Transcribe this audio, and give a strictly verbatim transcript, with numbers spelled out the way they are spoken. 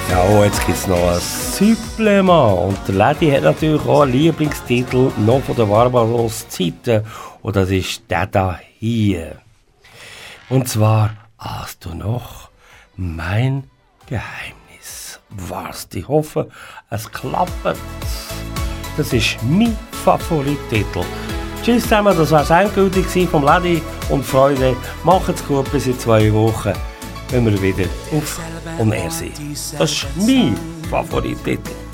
Ja, oh, jetzt gibt es noch ein Supplement. Und der Lady hat natürlich auch einen Lieblingstitel noch von der Barbaros-Zeiten. Und das ist der da hier. Und zwar, hast du noch mein Geheimnis warst. Ich hoffe, es klappt. Das ist mein Favorittitel. Tschüss zusammen, das war es endgültig vom Lady und Freude. Macht's gut, bis in zwei Wochen, wenn wir wieder auf On Air sind. Das ist mein Favorittitel.